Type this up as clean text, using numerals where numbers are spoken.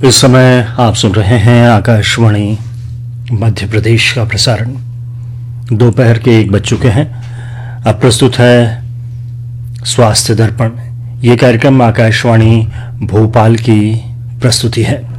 इस समय आप सुन रहे हैं आकाशवाणी मध्य प्रदेश का प्रसारण। दोपहर के 1 बज चुके हैं। अब प्रस्तुत है स्वास्थ्य दर्पण। ये कार्यक्रम आकाशवाणी भोपाल की प्रस्तुति है।